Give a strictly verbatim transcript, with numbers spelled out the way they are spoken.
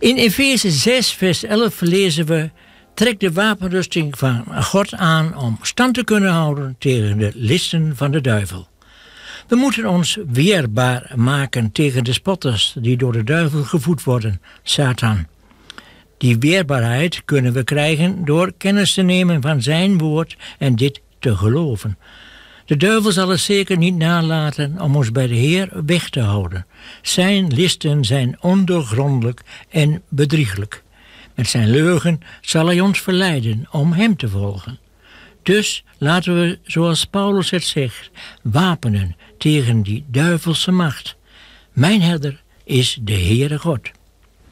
In Efeze zes, vers elf lezen we: trek de wapenrusting van God aan om stand te kunnen houden tegen de listen van de duivel. We moeten ons weerbaar maken tegen de spotters die door de duivel gevoed worden, Satan. Die weerbaarheid kunnen we krijgen door kennis te nemen van zijn woord en dit te geloven. De duivel zal het zeker niet nalaten om ons bij de Heer weg te houden. Zijn listen zijn ondoorgrondelijk en bedrieglijk. Met zijn leugen zal hij ons verleiden om hem te volgen. Dus laten we, zoals Paulus het zegt, wapenen tegen die duivelse macht. Mijn herder is de Heere God.